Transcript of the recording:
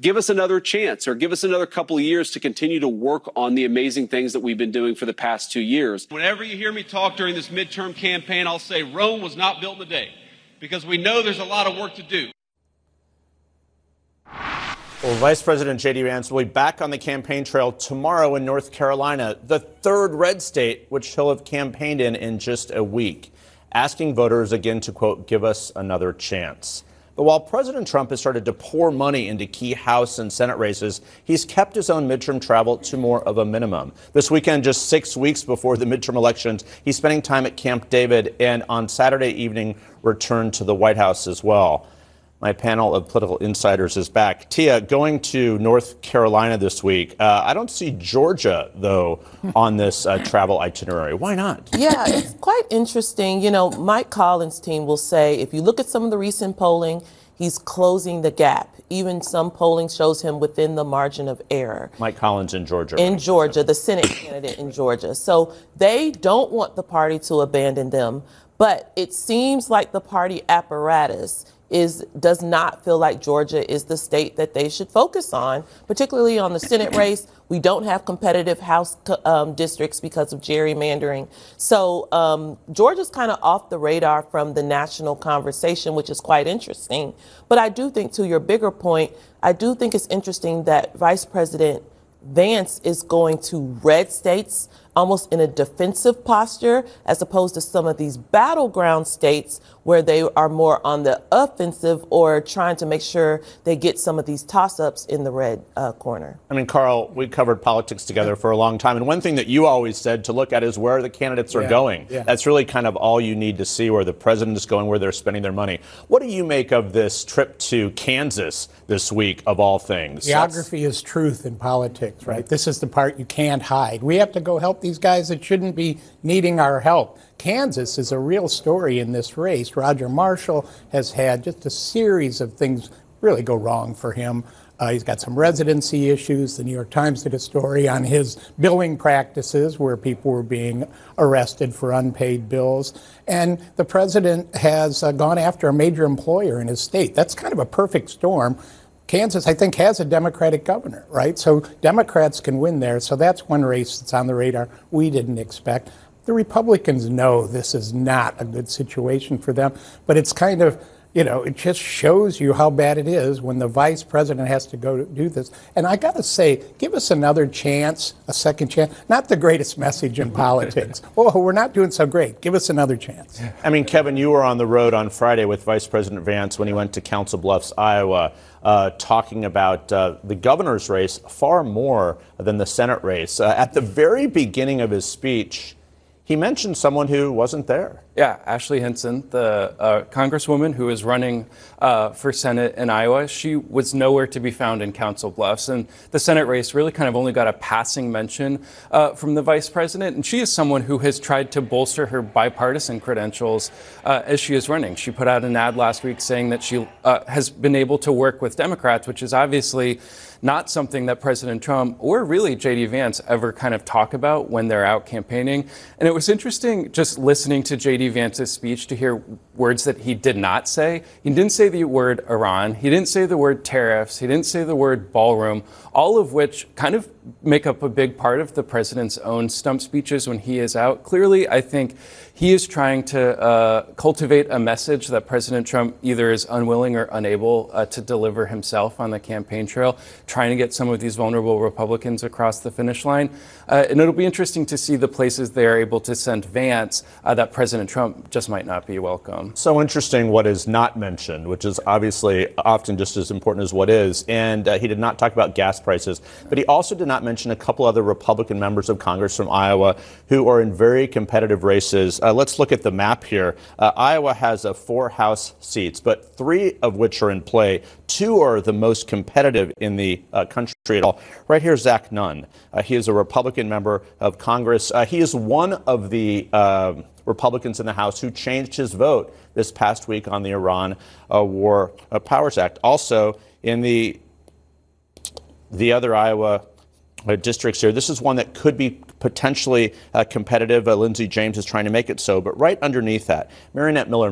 give us another chance or give us another couple of years to continue to work on the amazing things that we've been doing for the past 2 years. Whenever you hear me talk during this midterm campaign, I'll say Rome was not built in a day, because we know there's a lot of work to do. Well, Vice President J.D. Vance will be back on the campaign trail tomorrow in North Carolina, the third red state which he'll have campaigned in just a week, asking voters again to, quote, give us another chance. But while President Trump has started to pour money into key House and Senate races, he's kept his own midterm travel to more of a minimum. This weekend, just 6 weeks before the midterm elections, he's spending time at Camp David and on Saturday evening returned to the White House as well. My panel of political insiders is back. Tia, going to North Carolina this week. I don't see Georgia, though, on this travel itinerary. Why not? Yeah, it's quite interesting. You know, Mike Collins' team will say, if you look at some of the recent polling, he's closing the gap. Even some polling shows him within the margin of error. Mike Collins in Georgia. In Georgia, the Senate candidate in Georgia. So they don't want the party to abandon them. But it seems like the party apparatus does not feel like Georgia is the state that they should focus on, particularly on the Senate race. We don't have competitive House districts because of gerrymandering. So Georgia's kind of off the radar from the national conversation, which is quite interesting. But I do think, to your bigger point, I do think it's interesting that Vice President Vance is going to red states almost in a defensive posture, as opposed to some of these battleground states where they are more on the offensive or trying to make sure they get some of these toss-ups in the red corner. I mean, Carl, we covered politics together for a long time, and one thing that you always said to look at is where the candidates are going. Yeah. That's really kind of all you need to see, where the president is going, where they're spending their money. What do you make of this trip to Kansas this week, of all things? Geography is truth in politics, right? This is the part you can't hide. We have to go help these guys that shouldn't be needing our help. Kansas is a real story in this race. Roger Marshall has had just a series of things really go wrong for him. He's got some residency issues. The New York Times did a story on his billing practices where people were being arrested for unpaid bills. And the president has gone after a major employer in his state. That's kind of a perfect storm. Kansas, I think, has a Democratic governor, right? So Democrats can win there. So that's one race that's on the radar we didn't expect. The Republicans know this is not a good situation for them, but it's kind of, you know, it just shows you how bad it is when the vice president has to go do this. And I got to say, give us another chance, a second chance. Not the greatest message in politics. Oh, we're not doing so great. Give us another chance. I mean, Kevin, you were on the road on Friday with Vice President Vance when he went to Council Bluffs, Iowa, talking about the governor's race far more than the Senate race. At the very beginning of his speech, he mentioned someone who wasn't there. Yeah, Ashley Hinson, the congresswoman who is running for Senate in Iowa, she was nowhere to be found in Council Bluffs. And the Senate race really kind of only got a passing mention from the vice president. And she is someone who has tried to bolster her bipartisan credentials as she is running. She put out an ad last week saying that she has been able to work with Democrats, which is obviously not something that President Trump or really J.D. Vance ever kind of talk about when they're out campaigning. And it was interesting just listening to J.D. Vance's speech to hear words that he did not say. He didn't say the word Iran. He didn't say the word tariffs. He didn't say the word ballroom, all of which kind of make up a big part of the president's own stump speeches when he is out. Clearly, I think he is trying to cultivate a message that President Trump either is unwilling or unable to deliver himself on the campaign trail, trying to get some of these vulnerable Republicans across the finish line. And it'll be interesting to see the places they are able to send Vance that President Trump just might not be welcome. So interesting what is not mentioned, which is obviously often just as important as what is. And he did not talk about gas prices, but he also did not mention a couple other Republican members of Congress from Iowa who are in very competitive races. Let's look at the map here. Iowa has 4 House seats, but 3 of which are in play. 2 are the most competitive in the country at all. Right here, Zach Nunn. He is a Republican member of Congress. He is one of the Republicans in the House who changed his vote this past week on the Iran War Powers Act. Also, in the other Iowa districts here, this is one that could be potentially competitive. Lindsey James is trying to make it so. But right underneath that, Marionette Miller